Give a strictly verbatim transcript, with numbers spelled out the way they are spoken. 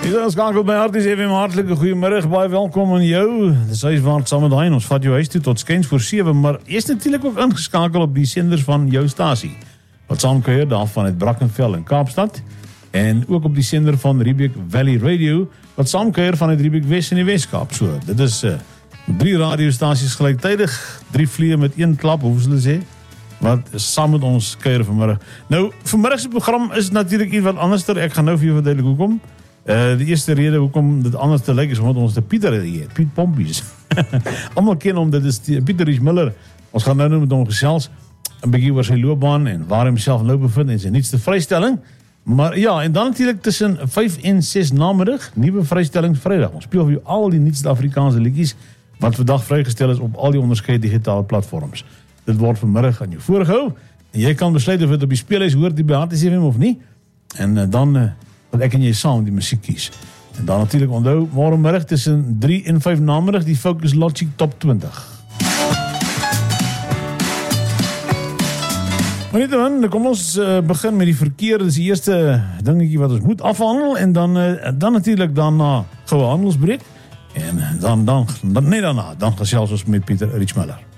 Ons skakel by Harties F M, hartelike goeiemiddag, baie welkom aan jou. Dis huis waar het saam met daai, ons vat jou huis toe tot skens voor sewe, maar jy is natuurlik ook ingeskakel op die senders van jou stasie, wat saamkuier daarvan uit Brackenfell in Kaapstad, en ook op die sender van Riebeek Valley Radio, wat saamkuier vanuit Riebeek West in die Westkaap. So, dit is uh, drie radiostasies gelijktijdig, drie vliee met een klap, hoe hulle sê, wat saam met ons kuier vanmiddag. Nou, vanmiddagse program is natuurlijk iets wat anders, ek gaan nou vir jou verduidelik hoekom. Uh, die eerste rede hoekom dit anders te lyk is omdat ons de Pieter hier, Piet Pompies. Allemaal ken hom, dit is die, Pieter Ries Miller. Ons gaan nou met hom gesels, een bykie oor sy loopbaan en waar hy homself nou bevind en sy nuutste vrystelling. Maar ja, en dan natuurlijk tussen vyf en ses namiddag, nieuwe vrystellings vrydag. Ons speel vir jou al die nuutste Afrikaanse liedjies wat vandag vrygestel is op al die onderskeid digitale platforms. Dit word vanmiddag aan jou voorgehou en jy kan besluit of dit op die speelhuis hoort die by Harties F M of nie. En uh, dan... Uh, dat ek en jy saam die muziek kies. En dan natuurlijk onthou, morgenmiddag tussen drie en vyf namiddag die Focus Logic Top twintig. Maar niet dan, kom ons uh, begin met die verkeer. Dit is die eerste dingetje wat ons moet afhandel. En dan, uh, dan natuurlijk daarna gaan we handelsbreek. En dan, dan, dan, nee daarna, dan gesels ons met Pieter Ries Miller.